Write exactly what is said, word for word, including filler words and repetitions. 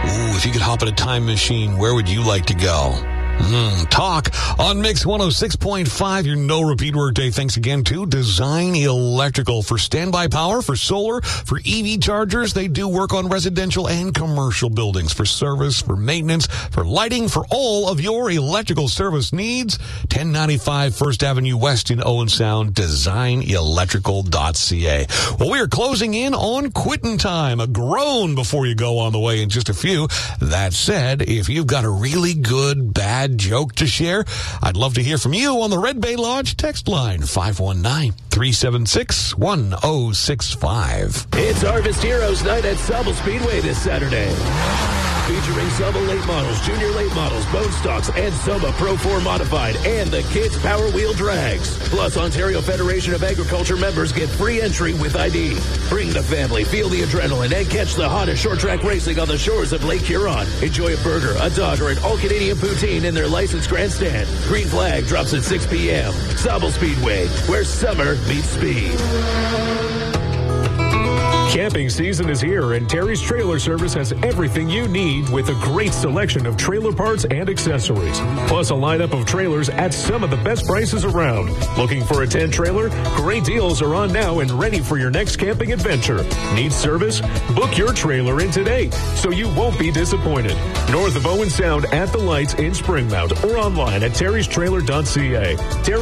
Ooh, if you could hop in a time machine, where would you like to go? Mm, talk on Mix one oh six point five, your no repeat workday. Thanks again to Design Electrical for standby power, for solar, for E V chargers. They do work on residential and commercial buildings, for service, for maintenance, for lighting, for all of your electrical service needs. ten ninety-five First Avenue West in Owen Sound, design electrical dot c a. Well, we are closing in on quitting time. A groan before you go on the way in just a few. That said, if you've got a really good, bad joke to share, I'd love to hear from you on the Red Bay Lodge text line, five one nine, three seven six, one oh six five. It's Harvest Heroes Night at Sobel Speedway this Saturday. Featuring Sobel late models, junior late models, bone stocks, and Soma Pro four Modified, and the Kids Power Wheel Drags. Plus, Ontario Federation of Agriculture members get free entry with I D. Bring the family, feel the adrenaline, and catch the hottest short track racing on the shores of Lake Huron. Enjoy a burger, a dog, or an all-Canadian poutine in their licensed grandstand. Green flag drops at six p.m. Sobel Speedway, where summer meets speed. Camping season is here, and Terry's Trailer Service has everything you need with a great selection of trailer parts and accessories, plus a lineup of trailers at some of the best prices around. Looking for a tent trailer? Great deals are on now and ready for your next camping adventure. Need service? Book your trailer in today so you won't be disappointed. North of Owen Sound at the Lights in Springmount or online at terrys trailer dot c a. Terry